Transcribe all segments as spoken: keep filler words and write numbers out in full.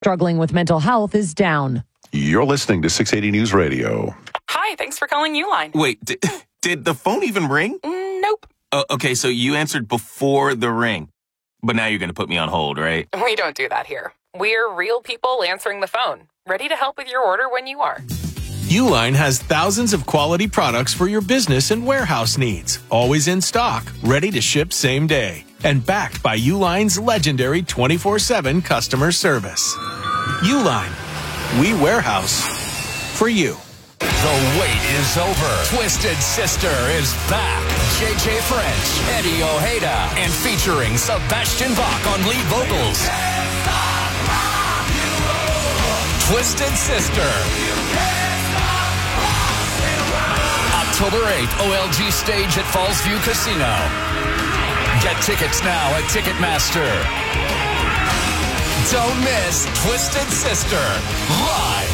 struggling with mental health is down. You're listening to six eighty News Radio. Hi, thanks for calling Uline. Wait, did, did the phone even ring? Mm, nope. Oh, okay, so you answered before the ring. But now you're going to put me on hold, right? We don't do that here. We're real people answering the phone, ready to help with your order when you are. Uline has thousands of quality products for your business and warehouse needs. Always in stock, ready to ship same day. And backed by Uline's legendary twenty-four seven customer service. Uline. We warehouse for you. The wait is over. Twisted Sister is back. J J French, Eddie Ojeda, and featuring Sebastian Bach on lead vocals. Twisted Sister. October eighth, O L G stage at Fallsview Casino. Get tickets now at Ticketmaster. Don't miss Twisted Sister live.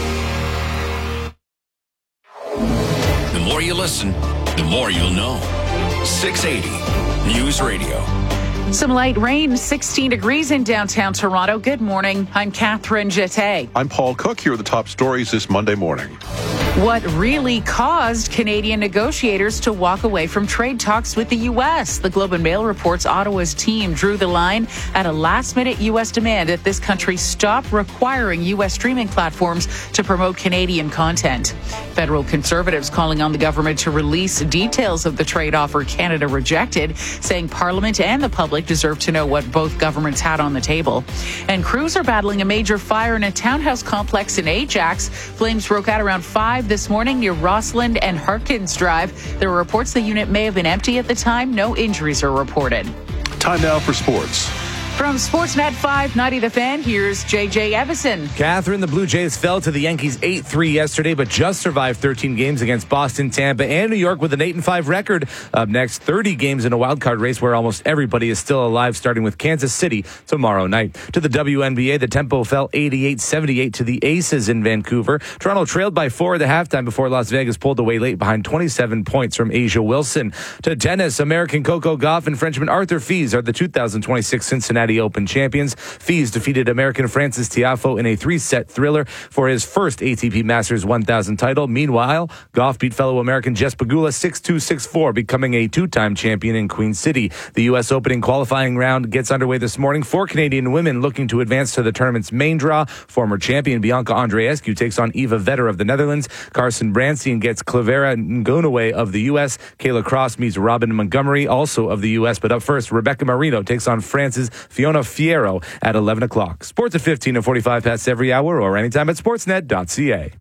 The more you listen, the more you'll know. six eighty News Radio. Some light rain, sixteen degrees in downtown Toronto. Good morning. I'm Catherine Jeté. I'm Paul Cook. Here are the top stories this Monday morning. What really caused Canadian negotiators to walk away from trade talks with the U S? The Globe and Mail reports Ottawa's team drew the line at a last-minute U S demand that this country stop requiring U S streaming platforms to promote Canadian content. Federal Conservatives calling on the government to release details of the trade offer Canada rejected, saying Parliament and the public deserve to know what both governments had on the table. And crews are battling a major fire in a townhouse complex in Ajax. Flames broke out around five this morning near Rossland and Harkins Drive. There were reports the unit may have been empty at the time. No injuries are reported. Time now for sports. From Sportsnet five ninety The Fan, here's J J Evison. Catherine, the Blue Jays fell to the Yankees eight three yesterday, but just survived thirteen games against Boston, Tampa, and New York with an eight and five record. Up next, thirty games in a wildcard race where almost everybody is still alive, starting with Kansas City tomorrow night. To the W N B A, the tempo fell eighty-eight seventy-eight to the Aces in Vancouver. Toronto trailed by four at the halftime before Las Vegas pulled away late behind twenty-seven points from Asia Wilson. To tennis, American Coco Gauff and Frenchman Arthur Fils are the two thousand twenty-six Cincinnati Open champions. Fils defeated American Francis Tiafoe in a three-set thriller for his first A T P Masters one thousand title. Meanwhile, Gauff beat fellow American Jess Pegula six two, six four, becoming a two-time champion in Queen City. The U S Opening qualifying round gets underway this morning. Four Canadian women looking to advance to the tournament's main draw. Former champion Bianca Andreescu takes on Eva Vetter of the Netherlands. Carson Branstein gets Clavera Ngonoway of the U S. Kayla Cross meets Robin Montgomery, also of the U S. But up first, Rebecca Marino takes on France's Fiona Fierro at eleven o'clock. Sports at fifteen and forty-five past every hour or anytime at sportsnet dot c a.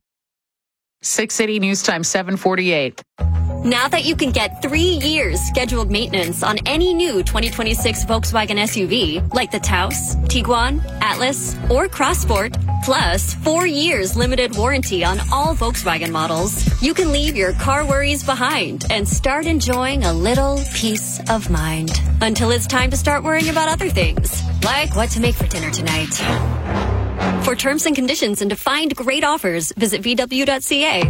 six eighty News Time, seven forty-eight. Now that you can get three years scheduled maintenance on any new twenty twenty-six Volkswagen S U V, like the Taos, Tiguan, Atlas, or Crossport, plus four years limited warranty on all Volkswagen models, you can leave your car worries behind and start enjoying a little peace of mind. Until it's time to start worrying about other things, like what to make for dinner tonight. For terms and conditions and to find great offers, visit v w dot c a.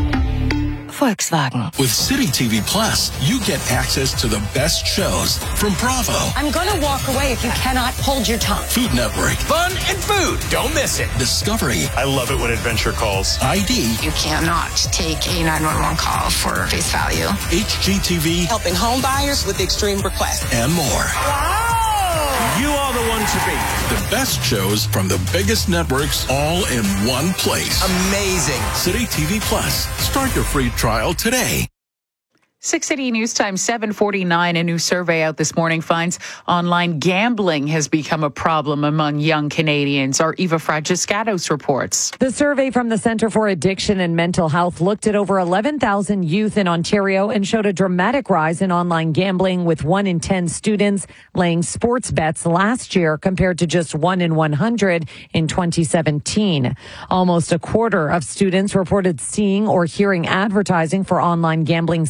Volkswagen. With City T V Plus, you get access to the best shows from Bravo. I'm going to walk away if you cannot hold your tongue. Food Network. Fun and food. Don't miss it. Discovery. I love it when Adventure calls. I D. You cannot take a nine one one call for face value. H G T V. Helping home buyers with extreme requests. And more. Wow! You are the one to beat. The best shows from the biggest networks all in one place. Amazing. City T V Plus. Start your free trial today. six eighty News Time, seven forty-nine. A new survey out this morning finds online gambling has become a problem among young Canadians. Our Eva Fragiscatos reports. The survey from the Centre for Addiction and Mental Health looked at over eleven thousand youth in Ontario and showed a dramatic rise in online gambling, with one in ten students laying sports bets last year compared to just one in one hundred in twenty seventeen. Almost a quarter of students reported seeing or hearing advertising for online gambling sites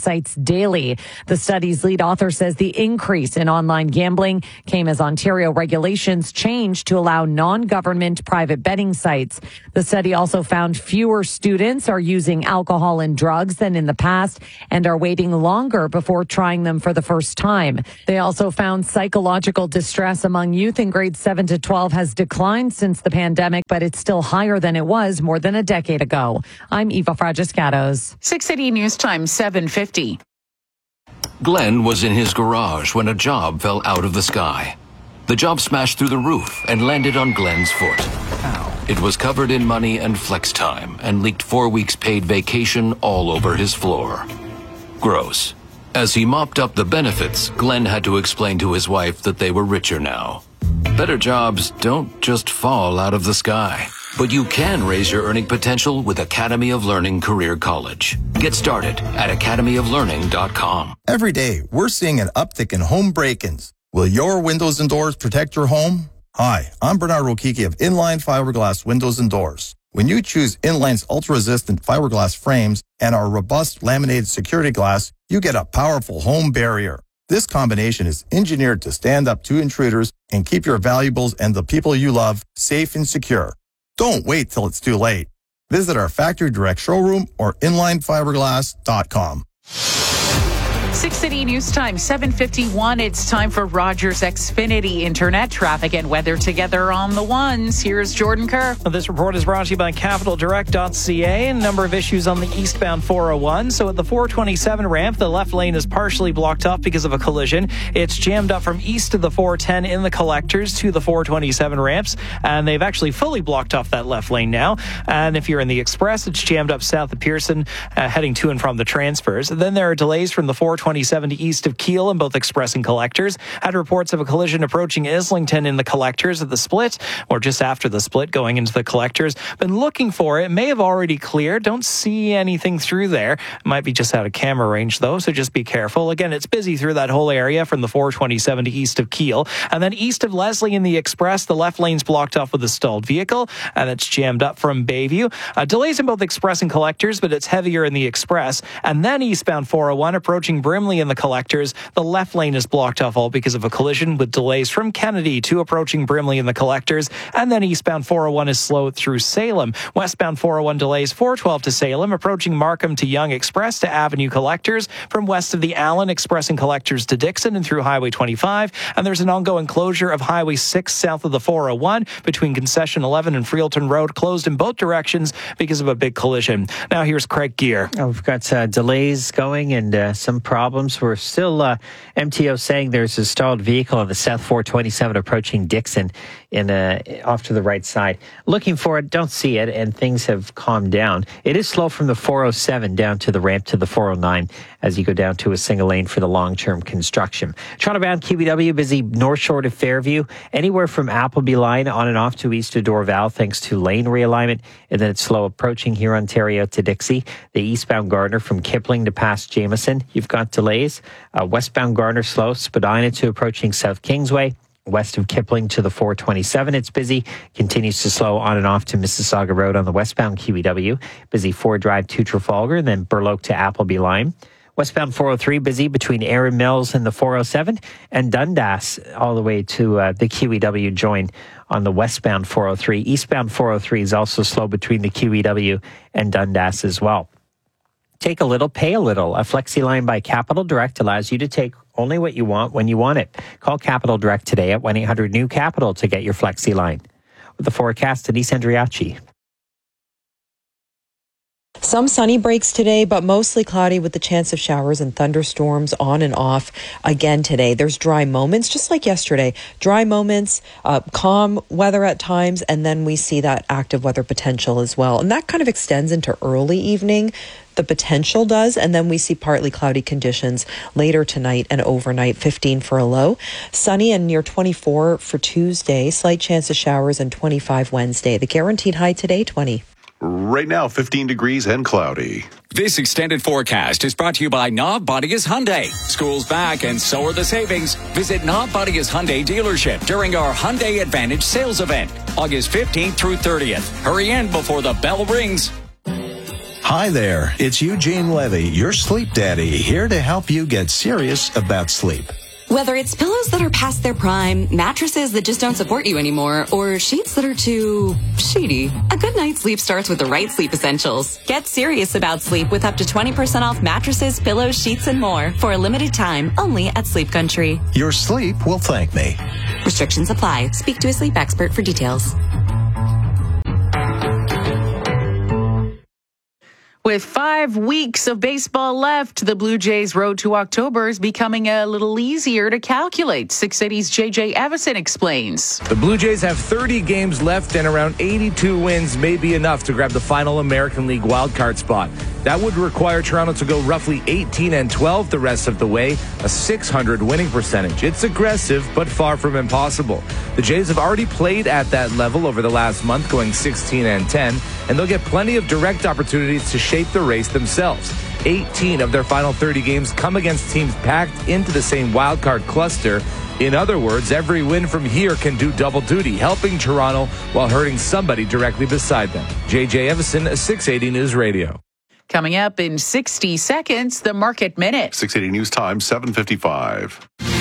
daily. The study's lead author says the increase in online gambling came as Ontario regulations changed to allow non-government private betting sites. The study also found fewer students are using alcohol and drugs than in the past and are waiting longer before trying them for the first time. They also found psychological distress among youth in grades seven to twelve has declined since the pandemic, but it's still higher than it was more than a decade ago. I'm Eva Fragiscatos. six eighty News Time, seven fifty. Glenn was in his garage when a job fell out of the sky. The job smashed through the roof and landed on Glenn's foot. Ow. It was covered in money and flex time and leaked four weeks paid vacation all over his floor. Gross. As he mopped up the benefits, Glenn had to explain to his wife that they were richer now. Better jobs don't just fall out of the sky. But you can raise your earning potential with Academy of Learning Career College. Get started at academy of learning dot com. Every day, we're seeing an uptick in home break-ins. Will your windows and doors protect your home? Hi, I'm Bernard Rokiki of Inline Fiberglass Windows and Doors. When you choose Inline's ultra-resistant fiberglass frames and our robust laminated security glass, you get a powerful home barrier. This combination is engineered to stand up to intruders and keep your valuables and the people you love safe and secure. Don't wait till it's too late. Visit our factory direct showroom or inline fiberglass dot com. six City News Time, seven fifty-one. It's time for Rogers Xfinity Internet traffic and weather together on the ones. Here's Jordan Kerr. This report is brought to you by capital direct dot c a. A number of issues on the eastbound four oh one. So at the four twenty-seven ramp, the left lane is partially blocked up because of a collision. It's jammed up from east of the four ten in the collectors to the four twenty-seven ramps. And they've actually fully blocked off that left lane now. And if you're in the express, it's jammed up south of Pearson, uh, heading to and from the transfers. Then there are delays from the four twenty-seven to east of Kiel in both express and collectors. Had reports of a collision approaching Islington in the collectors at the split, or just after the split going into the collectors. Been looking for it. May have already cleared. Don't see anything through there. Might be just out of camera range though, so just be careful. Again, it's busy through that whole area from the four twenty-seven to east of Kiel. And then east of Leslie in the express, the left lane's blocked off with a stalled vehicle, and it's jammed up from Bayview. Uh, delays in both express and collectors, but it's heavier in the express. And then eastbound four oh one approaching Brimley in the collectors. The left lane is blocked off all because of a collision with delays from Kennedy to approaching Brimley in the collectors. And then eastbound four oh one is slowed through Salem. Westbound four oh one delays four twelve to Salem, approaching Markham to Yonge Express to Avenue Collectors, from west of the Allen Express and Collectors to Dixon and through Highway twenty-five. And there's an ongoing closure of Highway six south of the four oh one between Concession eleven and Freelton Road, closed in both directions because of a big collision. Now here's Craig Gear. Oh, we've got uh, delays going and uh, some problems. We're still uh, M T O saying there's a stalled vehicle on the South four twenty-seven approaching Dixon in uh, off to the right side. Looking for it, don't see it, and things have calmed down. It is slow from the four oh seven down to the ramp to the four oh nine as you go down to a single lane for the long-term construction. Toronto-bound Q B W busy North Shore to Fairview, anywhere from Appleby Line on and off to east of Dorval thanks to lane realignment, and then it's slow approaching here Ontario to Dixie. The eastbound Gardner from Kipling to past Jameson, you've got delays. Uh, westbound Gardner slow, Spadina to approaching South Kingsway. West of Kipling to the four twenty-seven, it's busy. Continues to slow on and off to Mississauga Road on the westbound Q B W. Busy Ford Drive to Trafalgar, and then Burloak to Appleby Line. Westbound four oh three busy between Erin Mills and the four oh seven, and Dundas all the way to uh, the Q E W join on the westbound four oh three. Eastbound four oh three is also slow between the Q E W and Dundas as well. Take a little, pay a little. A Flexi line by Capital Direct allows you to take only what you want when you want it. Call Capital Direct today at one eight hundred new capital to get your Flexi line. With the forecast, Denise Andriachi. Some sunny breaks today, but mostly cloudy with the chance of showers and thunderstorms on and off again today. There's dry moments, just like yesterday. Dry moments, uh, calm weather at times, and then we see that active weather potential as well. And that kind of extends into early evening. The potential does, and then we see partly cloudy conditions later tonight and overnight, fifteen for a low. Sunny and near twenty-four for Tuesday, slight chance of showers, and twenty-five Wednesday. The guaranteed high today, twenty. Right now, fifteen degrees and cloudy. This extended forecast is brought to you by Knob Bodigas Hyundai. School's back and so are the savings. Visit Knob Bodigas Hyundai dealership during our Hyundai Advantage sales event, August fifteenth through thirtieth. Hurry in before the bell rings. Hi there, it's Eugene Levy, your sleep daddy, here to help you get serious about sleep. Whether it's pillows that are past their prime, mattresses that just don't support you anymore, or sheets that are too sheety, a good night's sleep starts with the right sleep essentials. Get serious about sleep with up to twenty percent off mattresses, pillows, sheets, and more for a limited time only at Sleep Country. Your sleep will thank me. Restrictions apply. Speak to a sleep expert for details. With five weeks of baseball left, the Blue Jays' road to October is becoming a little easier to calculate. six eighty's J J Evison explains. The Blue Jays have thirty games left, and around eighty-two wins may be enough to grab the final American League wildcard spot. That would require Toronto to go roughly eighteen and twelve the rest of the way, a six hundred winning percentage. It's aggressive, but far from impossible. The Jays have already played at that level over the last month, going sixteen and ten, and they'll get plenty of direct opportunities to shape the race themselves. eighteen of their final thirty games come against teams packed into the same wildcard cluster. In other words, every win from here can do double duty, helping Toronto while hurting somebody directly beside them. J J Evison, six eighty News Radio. Coming up in sixty seconds, the Market Minute. six eighty News Time, seven fifty-five.